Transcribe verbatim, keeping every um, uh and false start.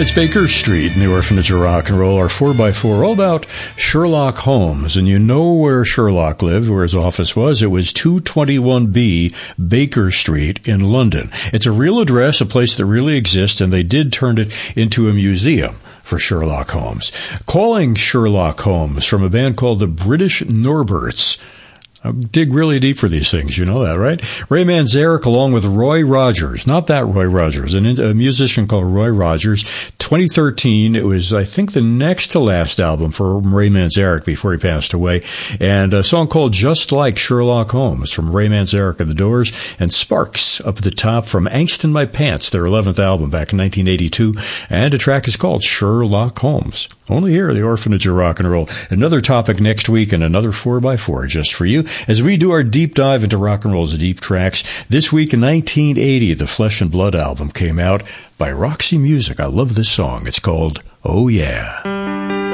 It's Baker Street in the Orphanage of Rock and Roll, our four by four, all about Sherlock Holmes. And you know where Sherlock lived, where his office was. It was two twenty-one B Baker Street in London. It's a real address, a place that really exists, and they did turn it into a museum for Sherlock Holmes. Calling Sherlock Holmes from a band called the British Norberts. I dig really deep for these things, you know that, right? Ray Manzarek along with Roy Rogers, not that Roy Rogers, an, a musician called Roy Rogers. twenty thirteen, it was, I think, the next to last album for Ray Manzarek before he passed away, and a song called Just Like Sherlock Holmes from Ray Manzarek of The Doors, and Sparks up at the top from Angst in My Pants, their eleventh album back in nineteen eighty-two, and a track is called Sherlock Holmes. Only here at the Orphanage of Rock and Roll. Another topic next week and another four by four just for you as we do our deep dive into rock and roll's deep tracks. This week in nineteen eighty, the Flesh and Blood album came out by Roxy Music. I love this song. It's called Oh Yeah.